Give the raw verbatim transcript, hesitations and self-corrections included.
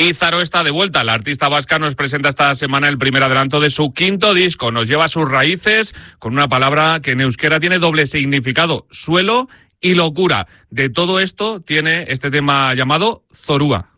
Y Zaro está de vuelta. La artista vasca nos presenta esta semana el primer adelanto de su quinto disco. Nos lleva a sus raíces con una palabra que en euskera tiene doble significado: suelo y locura. De todo esto tiene este tema llamado Zorúa.